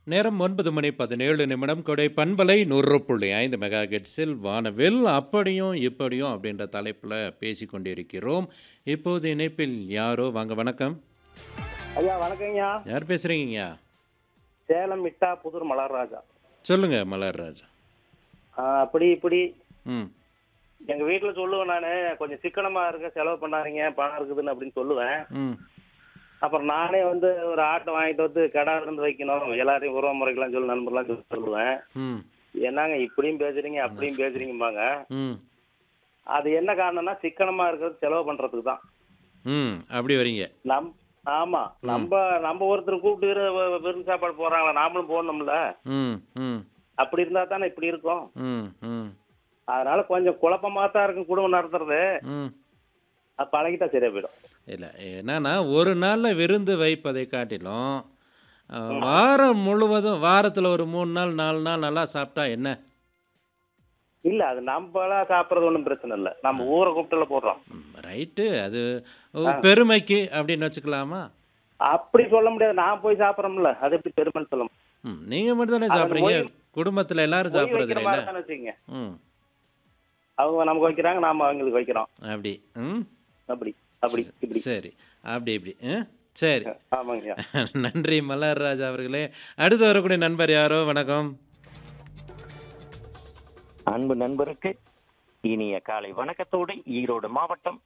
நேரம் 9:17 கொடை பண்பலை 100.5 மெகாஹெர்ட்ஸில் வானவில் அப்படியும் இப்படியும் அப்படின்ற தலைப்பில் பேசி கொண்டிருக்கிறோம். இப்போது இணைப்பில் யாரோ வாங்க வணக்கம். ஐயா வணக்கங்கய்யா. யார் பேசுறீங்கய்யா? சேலம் மிட்டா புதூர் மலர்ராஜா. சொல்லுங்க மலர்ராஜா. அப்படி இப்படி ம் எங்க வீட்டுல சொல்லுவேன் நானு, கொஞ்சம் சிக்கனமா இருக்க, செலவு பண்ணாதீங்க, பணம் இருக்குதுன்னு அப்படின்னு சொல்லுவேன். ம் அப்புறம் நானே வந்து ஒரு ஆட்டை வாங்கிட்டு வந்து கடை இருந்து வைக்கணும், எல்லாரையும் உறவு முறைக்கெல்லாம் சொல்லி நண்பர்லாம் சொல்லி சொல்லுவேன். ம் என்னங்க இப்படியும் பேசுறீங்க அப்படியும் பேசுறீங்கம்பாங்க. ம் அது என்ன காரணம்னா சிக்கனமா இருக்கிறது செலவு பண்றதுக்கு தான். ம் அப்படி வரீங்க. நம் ஆமா, நம்ம நம்ம ஒருத்தர் கூப்பிட்டு விருந்து சாப்பாடு போறாங்களா, நாமளும் போடணும்ல. ம் ம் அப்படி இருந்தா தானே இப்படி இருக்கும். ம் ம் அதனால கொஞ்சம் குழப்பமா தான் இருக்கும் குடும்பம் நடத்துறது. ம் அது பழகிட்டா சரியா போயிடும். இல்லை என்னன்னா ஒரு நாளில் விருந்து வைப்பதை காட்டிலும் வாரம் முழுவதும் வாரத்தில் ஒரு 3 நாள் 4 நாள் நல்லா சாப்பிட்டா என்ன? இல்ல அது நம்மளா சாப்பிடுறது ஒண்ணும் பிரச்சனை இல்ல, நம்ம ஊரை கூப்பிட்டுல போடுறோம். ரைட்டு, அது ஒரு பெருமைக்கு அப்படின்னு வச்சுக்கலாமா? அப்படி சொல்ல முடியாது, நான் போய் சாப்பிடறோம்ல, அது எப்படி பெருமைன்னு சொல்ல முடியும். நீங்கள் மட்டும் தானே அது சாப்பிட்றீங்க, மொய் குடும்பத்தில் எல்லாரும் மொய் சாப்பிட்றது வைக்கிற இல்லைல்ல? மாதிரி தானே வச்சுக்கங்க. ம் அவங்க நமக்கு வைக்கிறாங்க, நாம அவங்களுக்கு வைக்கிறோம். அப்படி. ம் அப்படி அப்படி இப்படி. சரி, அப்படி இப்படி. சரி. ஆமாங்கய்யா. நன்றி மலர்ராஜ் அவர்களே. அடுத்து வரக்கூடிய நண்பர் யாரோ வணக்கம். அன்பு நண்பருக்கு இனிய காலை வணக்கத்தோடு ஈரோடு மாவட்டம்